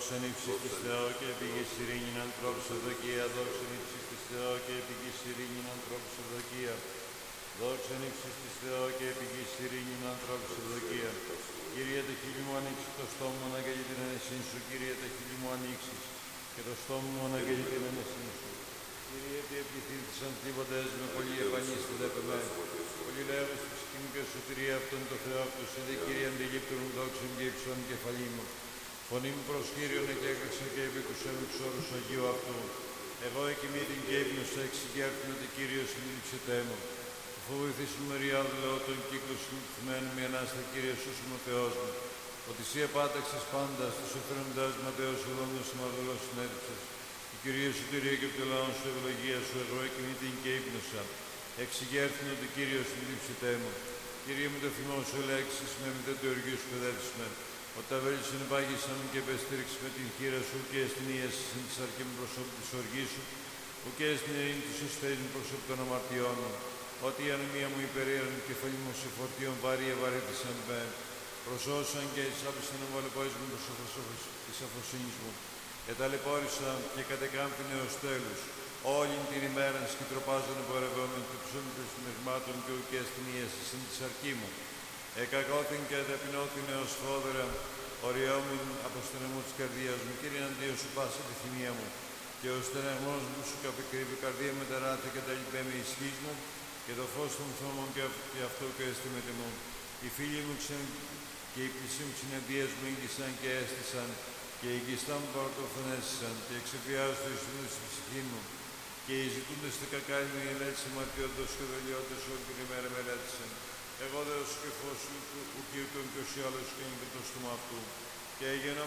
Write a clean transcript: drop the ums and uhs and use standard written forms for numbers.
Δόξαν ύψης της Θεό και επί γης ειρήνην ανθρώπους ευδοκία. Δόξαν ύψης της Θεό και επί γης ειρήνην ανθρώπους ευδοκία. Δόξαν ύψης της Θεό και επί γης ειρήνην ανθρώπους ευδοκία. Κύριε, το χείλη μου ανοίξει το στόμα μου αναγγελεί την ανεσήν σου. Κύριε, το χείλη μου ανοίξεις και το στόμα μου αναγγελεί την ανεσήν σου. Κύριε, τι επιθύμησαν τίποτες με πολύ επανείς βλέπουμε. Πολύ λέω στη ψυχή μου και σωτηρία αυτόν το Θεό αυτός. Είδε, Κύριε, αντιλήπτον μου δόξαν και υψών κεφαλή μου. Φωνή μου προς Κύριον εκέκραξα και επίκουσα με τους όρους Αγίου αυτού. Εγώ εκοιμεί την και ύπνωσα, εξηγέρθην ότι Κύριος συλλήψετέ μου. Αφού βοηθήσουν μεριά λέω τον κύκλο συλληφθμένου μη ανάστα, Κύριε, σώσου μου Θεός μου. Ότι εσύ επάταξες πάντα, στους εφραίοντάς ματέως οδόντος συμμαδολός συνέδειψες. Η Κυρία σωτηρία και από το λαό σου ευλογία σου, εγώ εκοιμεί την και ύπνωσα. Εξηγέρθην ότι Κύριος συλλήψετέ μου. Κύριε μου, το θυμό σου λέξεις με μηδέν του οργίου σου παιδεύσουμε. Ότι τα βέλη σου ενεπάγησαν και επεστήριξε με την χείρα σου και στην ίαση της αρκή με προσώπου της οργής σου, που και στην ειρήνη της οσφαίριν προσώπου των αμαρτιών μου. Ότι η ανομία μου υπερήραν και κεφαλή μου σε φορτίων βάρη ευαρύθησαν με. Προσώσαν και εισάπησαν εμβολεπόης μου προς όφελος της αφροσύνης μου. Εταλαιπώρησα και κατεκάμπτην έως τέλους. Όλη την ημέρα σκητροπάζαν εμπορευόμενοι και ψώνουν των συναισμάτων και ουκέ στην ίαση της αρκή μου. Εκακώθην και ταπεινώθην έως φόδερα, οριόμην από στενεμό της καρδίας μου. Κύριε, αντίο σου πάσα επιθυμία μου, και ο στενεγμός μου σου καπικρύβει καρδία με ταράθη και τα λοιπέ με ισχύς μου, και το φως των θόμων και αυτό και αισθήμεται μου. Οι φίλοι μου και οι πλησί μου συνεδρίες μου ήγησαν και έστησαν, και οι γιστά μου παρτοφωνέστησαν, και εξεφιάζουν το Ιησού στην ψυχή μου. Και οι ζητούντες τε κακάλι μου μελέτησε μαρτιόντος και δολιόντος όλη την ημέρα μελέτησαν. Εγώ δε ως και φως σου, ουκείου τον και όσοι άλλος και είναι το στόμα αυτού. Και